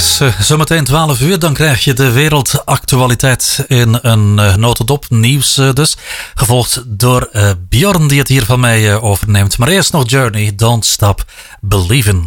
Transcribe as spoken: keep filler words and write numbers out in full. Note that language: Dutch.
is uh, zometeen twaalf uur. Dan krijg je de wereldactualiteit in een uh, notendop. Nieuws uh, dus. Gevolgd door uh, Bjorn die het hier van mij uh, overneemt. Maar eerst nog Journey, Don't Stop Believin'.